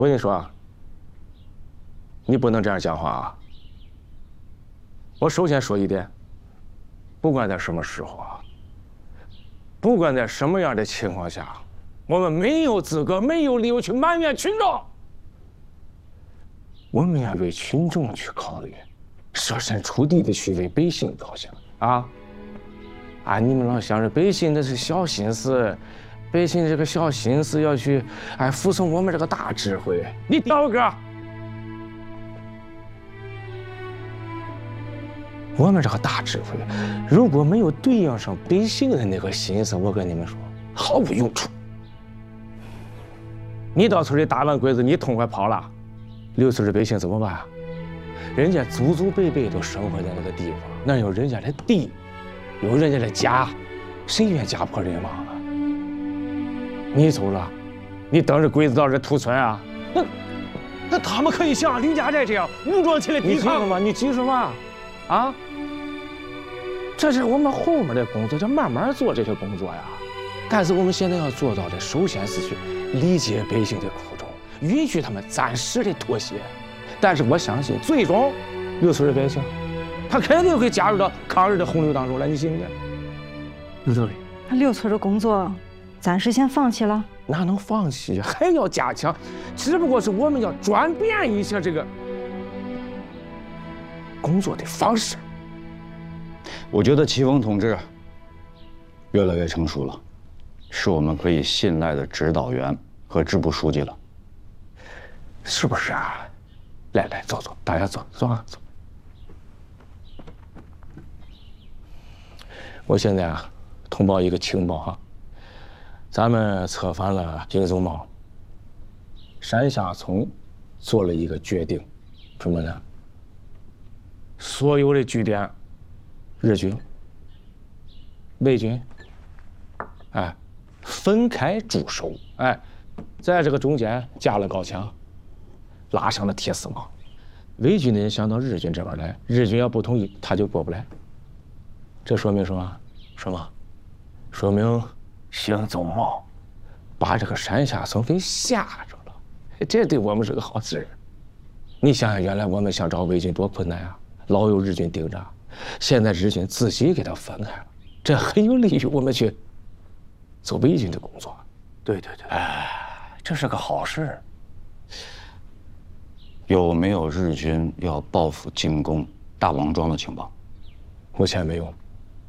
我跟你说啊，你不能这样讲话啊！我首先说一点，不管在什么时候啊，不管在什么样的情况下，我们没有资格、没有理由去埋怨群众。我们要为群众去考虑，设身处地的去为百姓着想啊！啊，你们老想着百姓那是小心思，百姓这个小心思要去服从我们这个大智慧。你等会儿，我们这个大智慧如果没有对应上百姓的那个心思，我跟你们说，毫无用处。你到村里打完鬼子，你痛快跑了，留村的百姓怎么办啊？人家祖祖辈辈都生活在那个地方，那有人家的地，有人家的家，谁愿家破人亡啊？你走了，你等着鬼子到这屠村啊？那他们可以像李家寨这样武装起来抵抗吗？你急什么？啊？这是我们后面的工作，就慢慢做这些工作呀。但是我们现在要做到的，首先是去理解百姓的苦衷，允许他们暂时的妥协。但是我相信，最终六村的百姓，他肯定会加入到抗日的洪流当中来，你信不信？有道理。 那六村的工作暂时先放弃了？ 哪能放弃？还要加强，只不过是我们要转变一下这个工作的方式。 我觉得祁峰同志越来越成熟了，是我们可以信赖的指导员和支部书记了， 是不是啊？来来，走走，大家走走啊走。我现在啊，通报一个情报哈，咱们策反了英宗茂，山下村做了一个决定，什么呢？所有的据点，日军、伪军，分开驻守，在这个中间架了高墙，拉上了铁丝网。伪军的人想到日军这边来，日军要不同意，他就过不来。这说明什么？什么？说明英宗茂把这个山下村给吓着了，这对我们是个好事。你想想，原来我们想找伪军多困难啊，老有日军盯着，现在日军自己给他分开了，这很有利于我们去做伪军的工作。 对对对，这是个好事。有没有日军要报复进攻大王庄的情报？ 目前没有。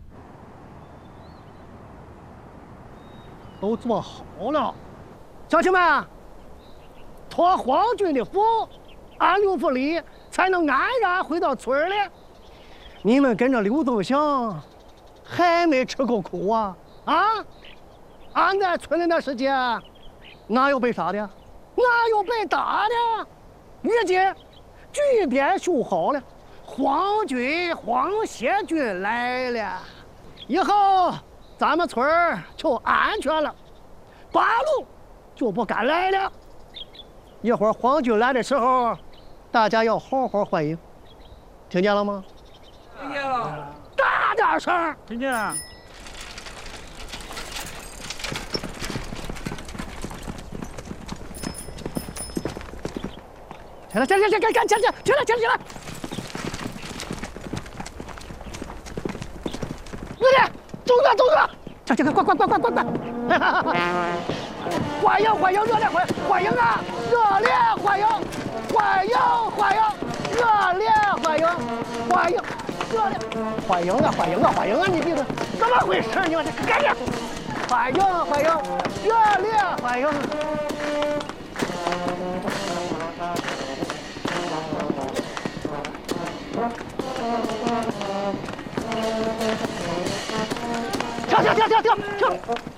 都做好了，乡亲们，托皇军的福，俺刘福礼才能安然回到村里。你们跟着刘宗祥，还没吃够苦啊？俺在村里那时间，哪有被杀的？哪有被打的？如今据点修好了，皇军、皇协军来了，以后咱们村儿就安全了，八路就不敢来了。一会儿皇军来的时候，大家要好好欢迎，听见了吗？听见了。大点声。听见了。起来，起来，起来，起来，起来，起来，起来！兄弟，走着，走着，起来，快，快，快，快，快，快！欢迎，欢迎，热烈欢迎啊！热烈欢迎，欢迎，欢迎，热烈欢迎，欢迎，热烈欢迎啊！欢迎啊！欢迎啊！你这个怎么回事？你们这赶紧！欢迎，欢迎，热烈欢迎！停！